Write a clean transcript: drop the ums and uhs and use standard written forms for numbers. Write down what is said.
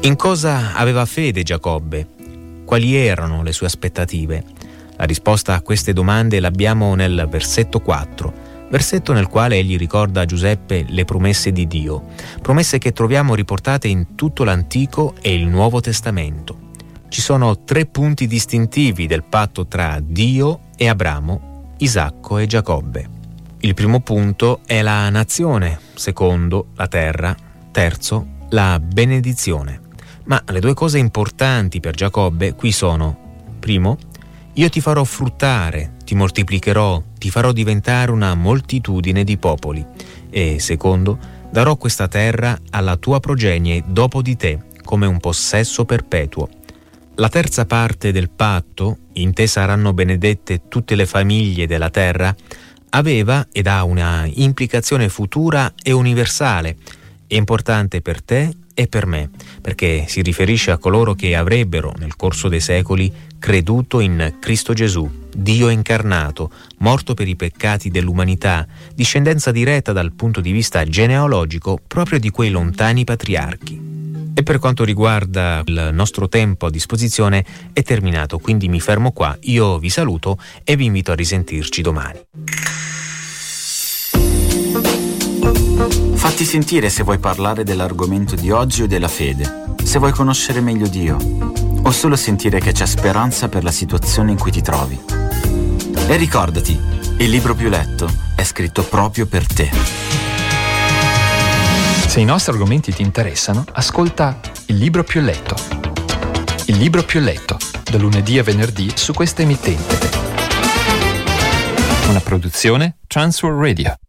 In cosa aveva fede Giacobbe? Quali erano le sue aspettative? La risposta a queste domande l'abbiamo nel versetto 4, versetto nel quale egli ricorda a Giuseppe le promesse di Dio, promesse che troviamo riportate in tutto l'Antico e il Nuovo Testamento. Ci sono 3 punti distintivi del patto tra Dio e Abramo, Isacco e Giacobbe. Il primo punto è la nazione, secondo la terra, terzo la benedizione. Ma le 2 cose importanti per Giacobbe qui sono: primo, io ti farò fruttare, ti moltiplicherò, ti farò diventare una moltitudine di popoli. E secondo, darò questa terra alla tua progenie dopo di te, come un possesso perpetuo. La terza parte del patto, in te saranno benedette tutte le famiglie della terra, aveva ed ha una implicazione futura e universale. È importante per te e per me, perché si riferisce a coloro che avrebbero, nel corso dei secoli, creduto in Cristo Gesù, Dio incarnato, morto per i peccati dell'umanità, discendenza diretta dal punto di vista genealogico proprio di quei lontani patriarchi. E per quanto riguarda il nostro tempo a disposizione è terminato, quindi mi fermo qua, io vi saluto e vi invito a risentirci domani. Fatti sentire se vuoi parlare dell'argomento di oggi o della fede, se vuoi conoscere meglio Dio, o solo sentire che c'è speranza per la situazione in cui ti trovi. E ricordati, il libro più letto è scritto proprio per te. Se i nostri argomenti ti interessano, ascolta Il libro più letto. Il libro più letto, da lunedì a venerdì su questa emittente. Una produzione Transworld Radio.